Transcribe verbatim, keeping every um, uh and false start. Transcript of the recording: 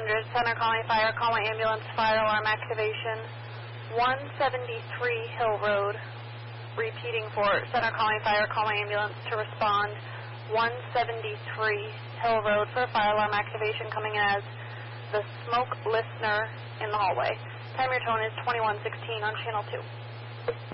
hundred, center calling fire, call my ambulance, fire alarm activation, one seventy-three Hill Road. Repeating for center calling fire, call my ambulance to respond, one seventy-three Hill Road for fire alarm activation, coming in as the smoke listener in the hallway. Time your tone is twenty-one sixteen on channel two.